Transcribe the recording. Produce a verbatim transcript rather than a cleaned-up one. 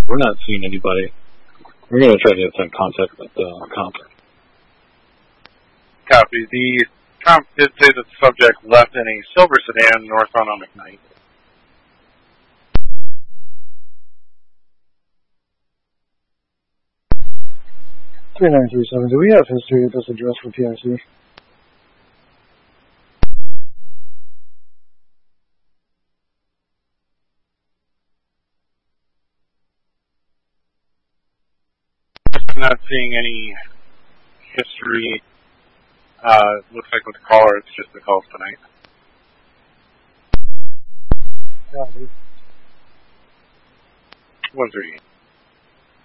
We're not seeing anybody. We're going to try to get some contact with the uh, comp. Copy. The comp did say that the subject left in a silver sedan northbound on McKnight. three nine three seven, do we have history at this address for P I C? I'm not seeing any history. Uh, looks like with the caller, it's just the calls tonight. Copy. one thirty-eight.